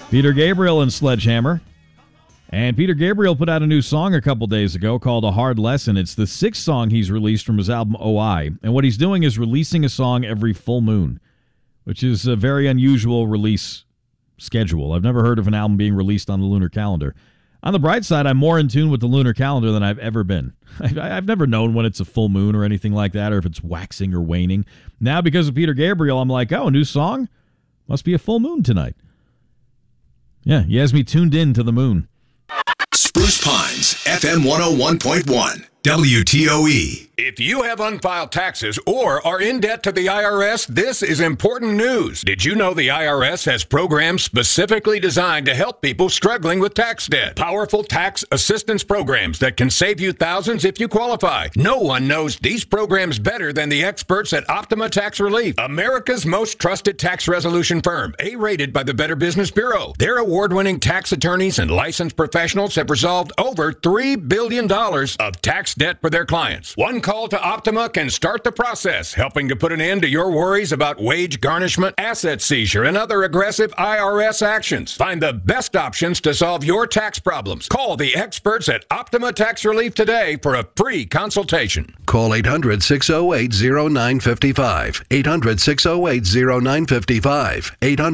Peter Gabriel and Sledgehammer. And Peter Gabriel put out a new song a couple days ago called A Hard Lesson. It's the 6th song he's released from his album OI. And what he's doing is releasing a song every full moon, which is a very unusual release schedule. I've never heard of an album being released on the lunar calendar. On the bright side, I'm more in tune with the lunar calendar than I've ever been. I've never known when it's a full moon or anything like that, or if it's waxing or waning. Now, because of Peter Gabriel, I'm like, oh, a new song? Must be a full moon tonight. Yeah, he has me tuned in to the moon. Spruce Pines, FM 101.1, WTOE. If you have unfiled taxes or are in debt to the IRS, this is important news. Did you know the IRS has programs specifically designed to help people struggling with tax debt? Powerful tax assistance programs that can save you thousands if you qualify. No one knows these programs better than the experts at Optima Tax Relief, America's most trusted tax resolution firm, A-rated by the Better Business Bureau. Their award-winning tax attorneys and licensed professionals have resolved over $3 billion of tax debt for their clients. One call to Optima can start the process, helping to put an end to your worries about wage garnishment, asset seizure, and other aggressive IRS actions. Find the best options to solve your tax problems. Call the experts at Optima Tax Relief today for a free consultation. Call 800-608-0955. 800-608-0955.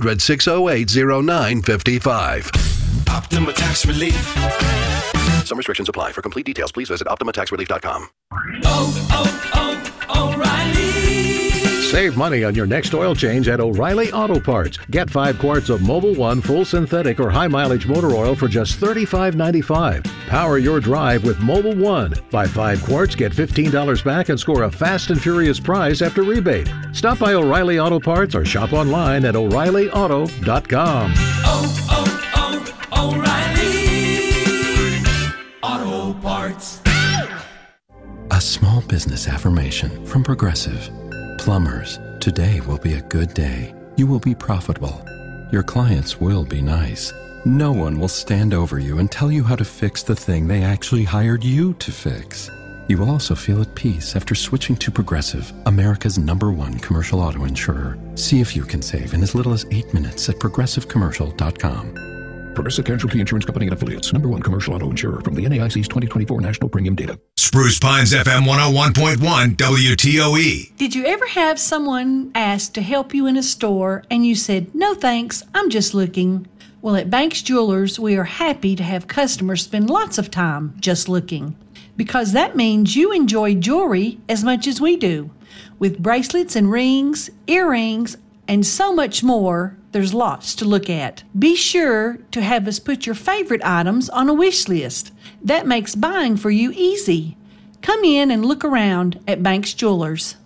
800-608-0955. Optima Tax Relief. Some restrictions apply. For complete details, please visit OptimaTaxRelief.com. O'Reilly. Save money on your next oil change at O'Reilly Auto Parts. Get 5 quarts of Mobil 1 full synthetic or high mileage motor oil for just $35.95. Power your drive with Mobil 1. Buy 5 quarts, get $15 back, and score a fast and furious prize after rebate. Stop by O'Reilly Auto Parts or shop online at O'ReillyAuto.com. O'Reilly Auto Parts. A small business affirmation from Progressive. Plumbers, today will be a good day. You will be profitable. Your clients will be nice. No one will stand over you and tell you how to fix the thing they actually hired you to fix. You will also feel at peace after switching to Progressive, America's #1 commercial auto insurer. See if you can save in as little as 8 minutes at progressivecommercial.com. Progressive Casualty Insurance Company and Affiliates. #1 commercial auto insurer from the NAIC's 2024 National Premium Data. Spruce Pines FM 101.1 WTOE. Did you ever have someone ask to help you in a store and you said, "No thanks, I'm just looking"? Well, at Banks Jewelers, we are happy to have customers spend lots of time just looking, because that means you enjoy jewelry as much as we do. With bracelets and rings, earrings, and so much more, there's lots to look at. Be sure to have us put your favorite items on a wish list. That makes buying for you easy. Come in and look around at Banks Jewelers.